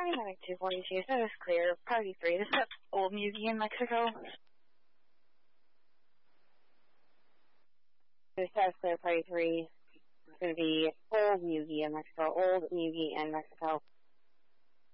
County Medic 242, status clear, Party 3. This is Old Mugi in Mexico. The status clear, Party 3. It's going to be Old Mugi in Mexico. Old Mugi in Mexico.